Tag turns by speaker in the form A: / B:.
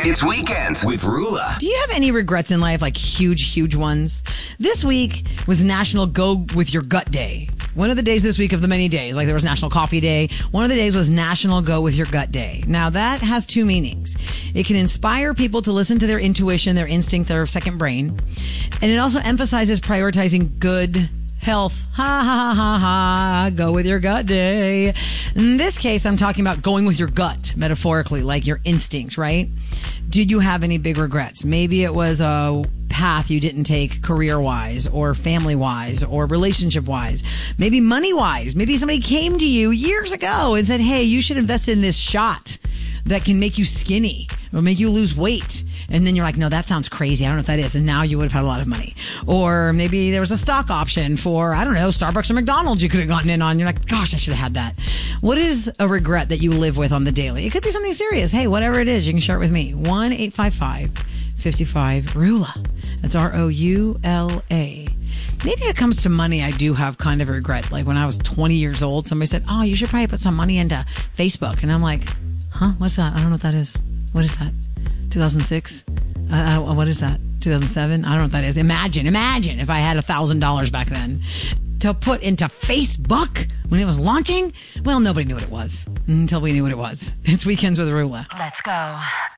A: It's Weekends with Rula.
B: Do you have any regrets in life, like huge ones? This week was National Go With Your Gut Day. One of the days this week of the many days, like there was National Coffee Day. One of the days was National Go With Your Gut Day. Now that has two meanings. It can inspire people to listen to their intuition, their instinct, their second brain. And it also emphasizes prioritizing good health. Ha ha ha ha. Go with your gut day. In this case, I'm talking about going with your gut, metaphorically, like your instincts, right? Did you have any big regrets? Maybe it was a path you didn't take career-wise or family-wise or relationship-wise. Maybe money-wise. Maybe somebody came to you years ago and said, hey, you should invest in this shot that can make you skinny or make you lose weight. And then you're like, no, that sounds crazy. I don't know if that is. And now you would have had a lot of money. Or maybe there was a stock option for, I don't know, Starbucks or McDonald's you could have gotten in on. You're like, gosh, I should have had that. What is a regret that you live with on the daily? It could be something serious. Hey, whatever it is, you can share it with me. 1-855-55-RULA. That's ROULA. Maybe it comes to money, I do have kind of a regret. Like when I was 20 years old, somebody said, oh, you should probably put some money into Facebook. And I'm like, huh? What's that? I don't know what that is. What is that? 2006? What is that? 2007? I don't know what that is. Imagine if I had $1,000 back then to put into Facebook when it was launching. Well, nobody knew what it was until we knew what it was. It's Weekends with Rula.
C: Let's go.